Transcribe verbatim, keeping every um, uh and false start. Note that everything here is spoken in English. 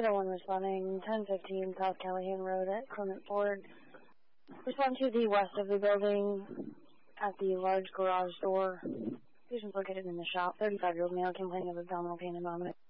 Toledo one responding, ten fifteen South Callahan Road at Clement Ford. Respond to the west of the building at the large garage door. Patient's located in the shop. thirty-five-year-old male complaining of abdominal pain and vomiting.